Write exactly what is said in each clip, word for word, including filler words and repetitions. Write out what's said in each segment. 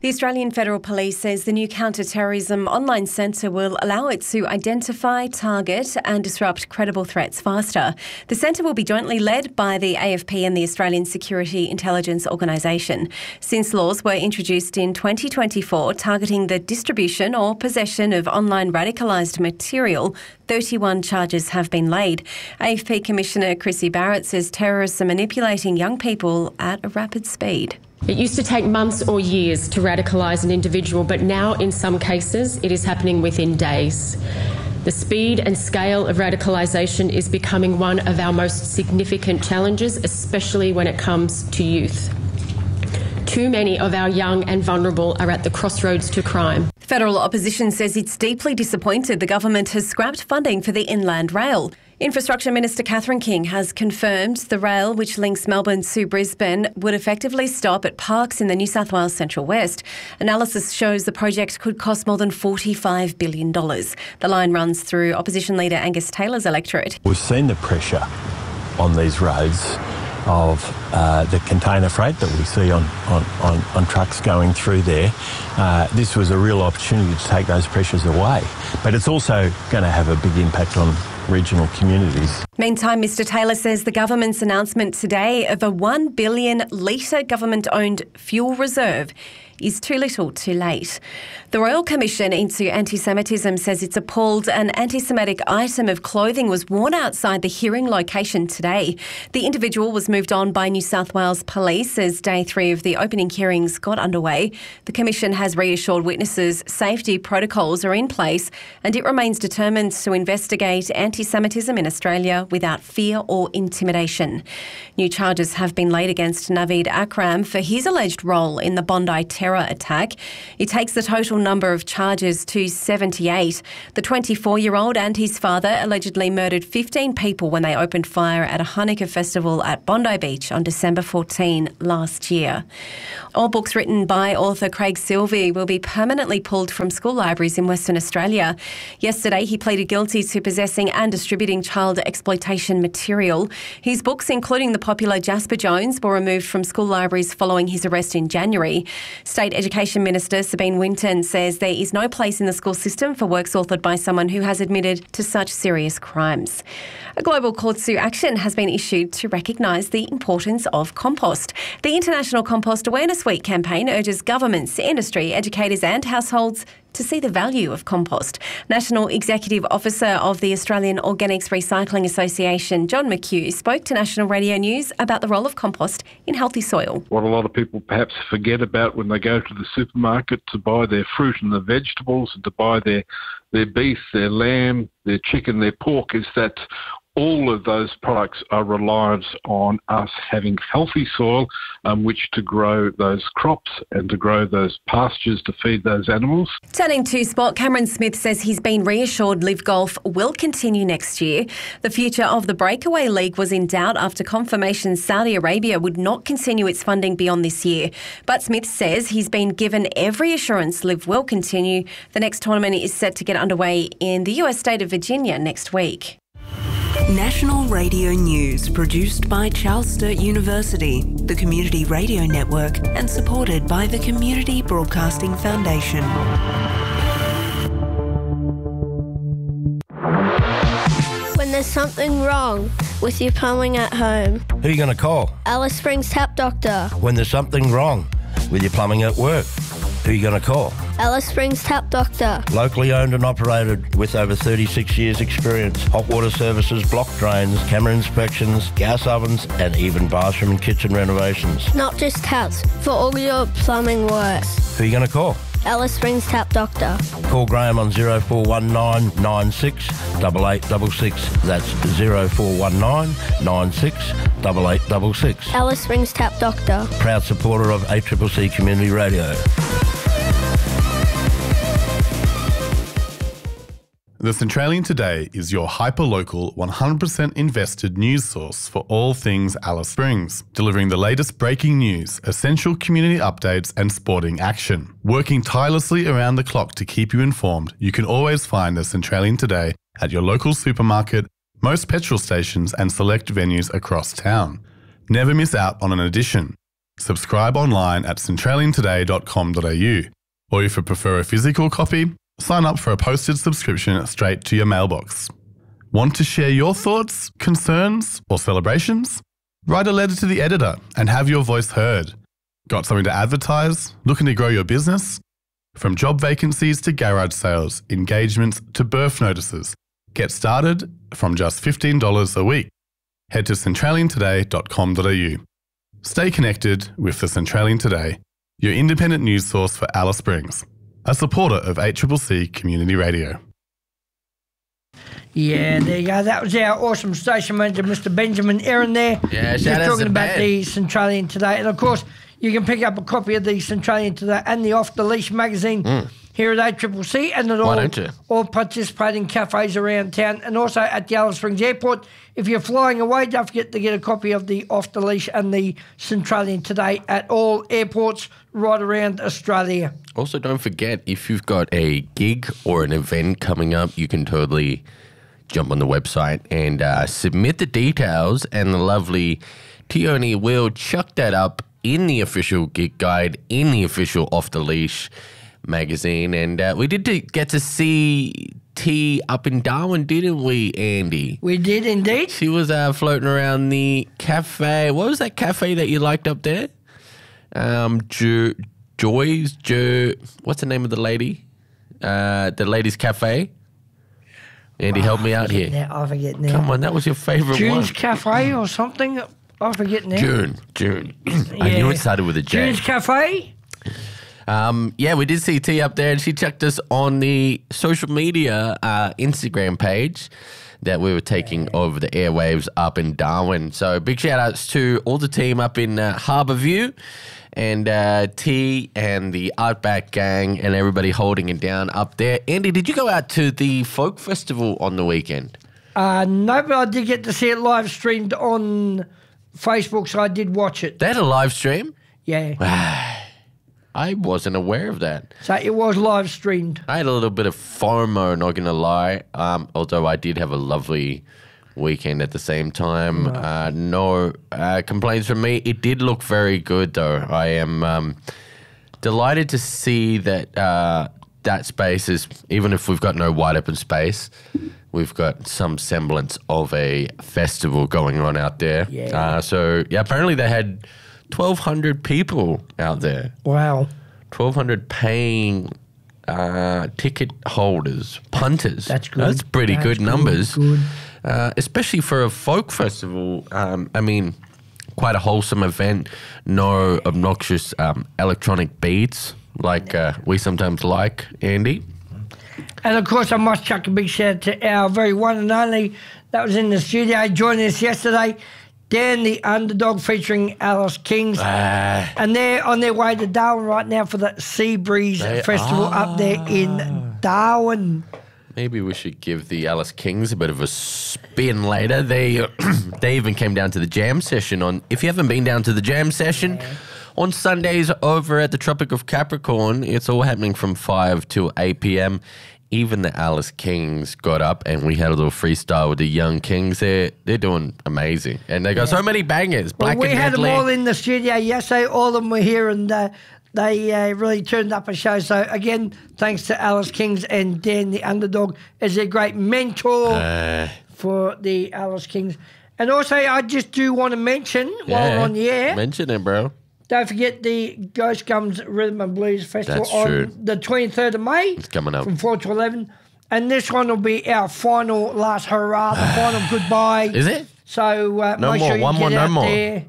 The Australian Federal Police says the new counter-terrorism online centre will allow it to identify, target and disrupt credible threats faster. The centre will be jointly led by the A F P and the Australian Security Intelligence Organisation. Since laws were introduced in twenty twenty-four targeting the distribution or possession of online radicalised material, thirty-one charges have been laid. A F P Commissioner Chrissy Barrett says terrorists are manipulating young people at a rapid speed. It used to take months or years to radicalise an individual, but now in some cases it is happening within days. The speed and scale of radicalisation is becoming one of our most significant challenges, especially when it comes to youth. Too many of our young and vulnerable are at the crossroads to crime. Federal opposition says it's deeply disappointed the government has scrapped funding for the Inland Rail. Infrastructure Minister Catherine King has confirmed the rail, which links Melbourne to Brisbane, would effectively stop at parks in the New South Wales Central West. Analysis shows the project could cost more than forty-five billion dollars. The line runs through opposition leader Angus Taylor's electorate. We've seen the pressure on these roads of uh, the container freight that we see on, on, on, on trucks going through there. Uh, this was a real opportunity to take those pressures away. But it's also going to have a big impact on regional communities. Meantime, Mr Taylor says the government's announcement today of a one billion litre government-owned fuel reserve is too little too late. The Royal Commission into Anti-Semitism says it's appalled an anti-Semitic item of clothing was worn outside the hearing location today. The individual was moved on by New South Wales Police as day three of the opening hearings got underway. The Commission has reassured witnesses safety protocols are in place and it remains determined to investigate anti-Semitism in Australia without fear or intimidation. New charges have been laid against Naveed Akram for his alleged role in the Bondi terror attack. It takes the total number of charges to seventy-eight. The twenty-four-year-old and his father allegedly murdered fifteen people when they opened fire at a Hanukkah festival at Bondi Beach on December fourteenth last year. All books written by author Craig Silvey will be permanently pulled from school libraries in Western Australia. Yesterday, he pleaded guilty to possessing and distributing child exploitation material. His books, including the popular Jasper Jones, were removed from school libraries following his arrest in January. State Education Minister Sabine Winton says there is no place in the school system for works authored by someone who has admitted to such serious crimes. A global call to action has been issued to recognise the importance of compost. The International Compost Awareness Week campaign urges governments, industry, educators and households to see the value of compost. National Executive Officer of the Australian Organics Recycling Association, John McHugh, spoke to National Radio News about the role of compost in healthy soil. What a lot of people perhaps forget about when they go to the supermarket to buy their fruit and their vegetables and to buy their, their beef, their lamb, their chicken, their pork is that all of those products are reliant on us having healthy soil on um, which to grow those crops and to grow those pastures to feed those animals. Turning to sport, Cameron Smith says he's been reassured Live Golf will continue next year. The future of the Breakaway League was in doubt after confirmation Saudi Arabia would not continue its funding beyond this year. But Smith says he's been given every assurance Live will continue. The next tournament is set to get underway in the U S state of Virginia next week. National Radio News, produced by Charles Sturt University, the Community Radio Network, and supported by the Community Broadcasting Foundation. When there's something wrong with your plumbing at home, who are you going to call? Alice Springs Tap Doctor. When there's something wrong with your plumbing at work, who are you going to call? Alice Springs Tap Doctor. Locally owned and operated with over thirty-six years experience. Hot water services, block drains, camera inspections, gas ovens and even bathroom and kitchen renovations. Not just taps, for all your plumbing works. Who are you going to call? Alice Springs Tap Doctor. Call Graham on zero four one nine nine six eight eight six six. That's zero four one nine nine six eight eight six six. Alice Springs Tap Doctor. Proud supporter of A C C C Community Radio. The Centralian Today is your hyper-local, one hundred percent invested news source for all things Alice Springs, delivering the latest breaking news, essential community updates and sporting action. Working tirelessly around the clock to keep you informed, you can always find the Centralian Today at your local supermarket, most petrol stations and select venues across town. Never miss out on an edition. Subscribe online at centralian today dot com dot a u. Or if you prefer a physical copy, sign up for a posted subscription straight to your mailbox. Want to share your thoughts, concerns, or celebrations? Write a letter to the editor and have your voice heard. Got something to advertise? Looking to grow your business? From job vacancies to garage sales, engagements to birth notices, get started from just fifteen dollars a week. Head to centralian today dot com dot a u. Stay connected with the Centralian Today, your independent news source for Alice Springs, a supporter of A C C C Community Radio. Yeah, there you go. That was our awesome station manager, Mister Benjamin Aaron there. Yeah, Just shout out talking to about Ben. the Centralian Today. And, of course, you can pick up a copy of the Centralian Today and the Off the Leash magazine Mm. here at A C C C and at Why all, don't you? all participating cafes around town and also at the Alice Springs Airport. If you're flying away, don't forget to get a copy of the Off the Leash and the Centralian Today at all airports right around Australia. Also, don't forget, if you've got a gig or an event coming up, you can totally jump on the website and uh, submit the details, and the lovely Tioni will chuck that up in the official gig guide, in the official Off the Leash magazine. And uh, we did t- get to see T up in Darwin, didn't we, Andy? We did indeed. She was uh, floating around the cafe. What was that cafe that you liked up there? Um, jo- Joy's, jo- what's the name of the lady? Uh, the ladies' cafe. Andy, help me out here. Now, I forget now. Come on, that was your favourite one. June's Cafe or something? I forget now. June, June. I knew it started with a J. June's Cafe? Um, yeah, we did see T up there, and she checked us on the social media uh, Instagram page that we were taking over the airwaves up in Darwin. So big shout outs to all the team up in uh, Harbour View, and uh, T and the Outback Gang and everybody holding it down up there. Andy, did you go out to the folk festival on the weekend? Uh, no, but I did get to see it live streamed on Facebook, so I did watch it. They had a live stream? Yeah. I wasn't aware of that. So it was live streamed. I had a little bit of FOMO, not going to lie, um, although I did have a lovely weekend at the same time. Uh, no uh, complaints from me. It did look very good, though. I am um, delighted to see that uh, that space is, even if we've got no wide open space, we've got some semblance of a festival going on out there. Yeah. Uh, so, yeah, apparently they had twelve hundred people out there. Wow. twelve hundred paying uh, ticket holders, punters. That's good. That's pretty That's good good, numbers. good. Uh, especially for a folk festival. Um, I mean, quite a wholesome event. No obnoxious um, electronic beats like uh, we sometimes like, Andy. And, of course, I must chuck a big shout out to our very one and only that was in the studio joining us yesterday, Dan the Underdog, featuring Alice Kings. Ah. And they're on their way to Darwin right now for the Sea Breeze They Festival up there in Darwin. Maybe we should give the Alice Kings a bit of a spin later. They they even came down to the jam session on. If you haven't been down to the jam session on Sundays over at the Tropic of Capricorn, it's all happening from five to eight p.m. Even the Alice Kings got up and we had a little freestyle with the Young Kings. They're, they're doing amazing. And they got so many bangers. Black Well, we and had Deadly. them all in the studio yesterday. All of them were here, and uh, they uh, really turned up a show. So, again, thanks to Alice Kings and Dan the Underdog as their great mentor Uh, for the Alice Kings. And also, I just do want to mention, while yeah. we're on the air, Mention it, bro. don't forget the Ghost Gums Rhythm and Blues Festival That's on true. the twenty-third of May. It's coming up. From four to eleven. And this one will be our final last hurrah, the final goodbye. Is it? So uh, No make more, sure you one get more, no out more. there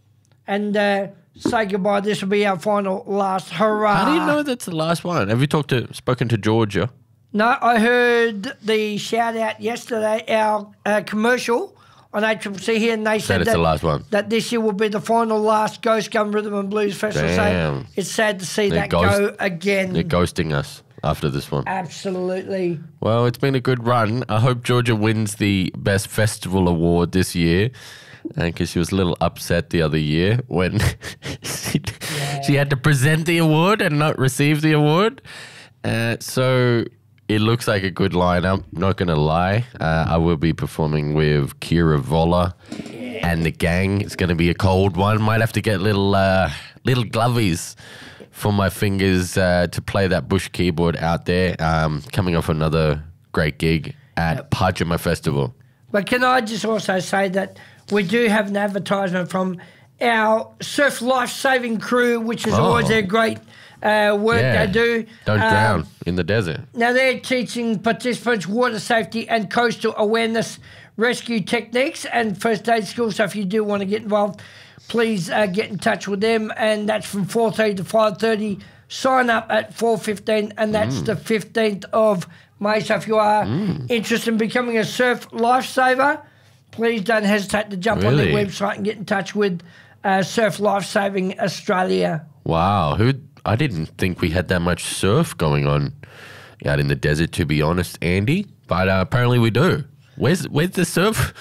and uh, say goodbye. This will be our final last hurrah. How do you know that's the last one? Have you talked to, spoken to Georgia? No, I heard the shout out yesterday, our uh, commercial on A C C C here, and they Said said it's that, the last one. that this year will be the final last Ghost Gum Rhythm and Blues Festival. Damn. So it's sad to see They're that ghost- go again. They're ghosting us after this one. Absolutely. Well, it's been a good run. I hope Georgia wins the Best Festival Award this year, because she was a little upset the other year when she, she had to present the award and not receive the award. Uh, so it looks like a good lineup, not going to lie. Uh, I will be performing with Kira Voller and the gang. It's going to be a cold one. Might have to get little uh, little glovies for my fingers uh, to play that bush keyboard out there. Um, coming off another great gig at yep. Pajama Festival. But can I just also say that we do have an advertisement from our surf life-saving crew, which is oh. always their great uh, work yeah. they do. Don't um, drown in the desert. Now, they're teaching participants water safety and coastal awareness rescue techniques and first aid skills. So if you do want to get involved, please uh, get in touch with them. And that's from four thirty to five thirty. Sign up at four fifteen, and that's mm. the fifteenth of May. So if you are mm. interested in becoming a surf lifesaver, please don't hesitate to jump really? on their website and get in touch with uh, Surf Lifesaving Australia. Wow, who? I didn't think we had that much surf going on out in the desert, to be honest, Andy. But uh, apparently we do. Where's where's the surf?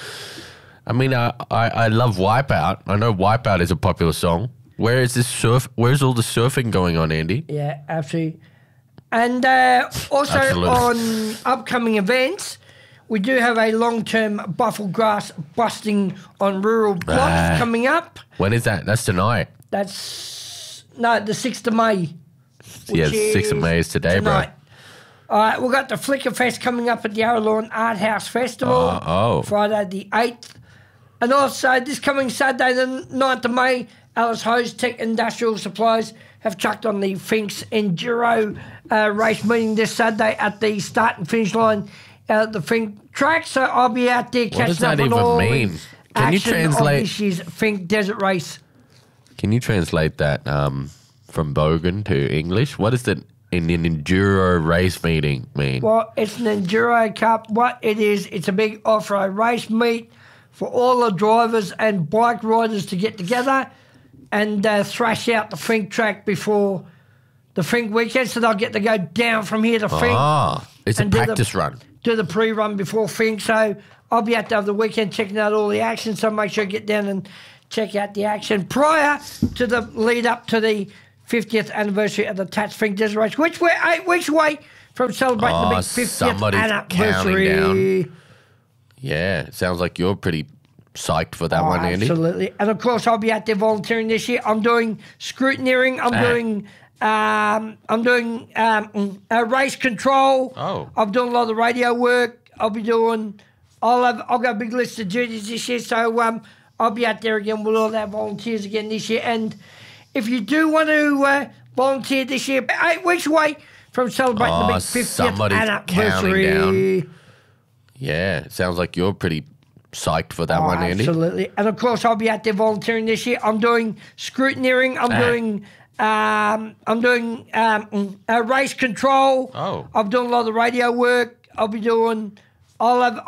I mean, uh, I I love Wipeout. I know Wipeout is a popular song. Where is this surf? Where's all the surfing going on, Andy? Yeah, absolutely. And uh, also absolutely. on upcoming events, we do have a long-term buffel grass busting on rural plots ah. coming up. When is that? That's tonight. That's, no, the sixth of May. Yeah, the sixth of May is today, tonight. bro. All right, we've got the Flicker Fest coming up at the Yarralorn Art House Festival. Uh, oh. Friday the eighth. And also this coming Saturday the ninth of May, Alice Hose Tech Industrial Supplies have chucked on the Finks Enduro uh, race meeting this Saturday at the start and finish line at the Fink track. So I'll be out there catching up on all mean? Can you translate this year's Fink Desert Race. Can you translate that um, from Bogan to English? What does it in an enduro race meeting mean? Well, it's an Enduro Cup. What it is, it's a big off-road race meet for all the drivers and bike riders to get together and uh, thrash out the Fink track before the Fink weekend. So they'll get to go down from here to Fink. Ah, it's a practice the, run. Do the pre-run before Fink. So I'll be out there over the weekend checking out all the action. So make sure you get down and check out the action prior to the lead up to the fiftieth anniversary of the Tats Fink Desert Race, which we're eight weeks away from celebrating oh, the big fiftieth anniversary. Down. Yeah, it sounds like you're pretty psyched for that oh, one, Andy. Absolutely. And, of course, I'll be out there volunteering this year. I'm doing scrutineering. I'm ah. doing um, I'm doing um, uh, race control. Oh. I'm doing a lot of the radio work. I'll be doing – I'll have I've got a big list of duties this year. So um, I'll be out there again with all our volunteers again this year. And if you do want to uh, volunteer this year, eight weeks away from celebrating oh, the big fiftieth anniversary. Down. Yeah, it sounds like you're pretty psyched for that oh, one, Andy. Absolutely. And, of course, I'll be out there volunteering this year. I'm doing scrutineering. I'm ah. doing um, I'm doing um, uh, race control. Oh. I'm doing a lot of the radio work. I'll be doing – I'll have